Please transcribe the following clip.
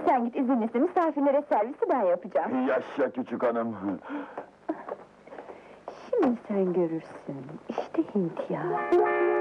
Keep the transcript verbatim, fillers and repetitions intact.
Sen git izinlisin, misafirlere servisi ben yapacağım. Yaşa küçük hanım! Şimdi sen görürsün, işte Hint ya!